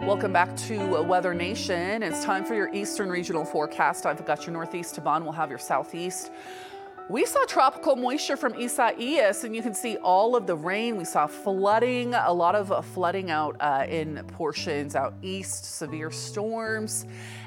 Welcome back to Weather Nation. It's time for your Eastern Regional Forecast. I've got your northeast, Taban. We'll have your southeast. We saw tropical moisture from Isaias, and you can see all of the rain. We saw flooding, a lot of flooding out in portions out east, severe storms.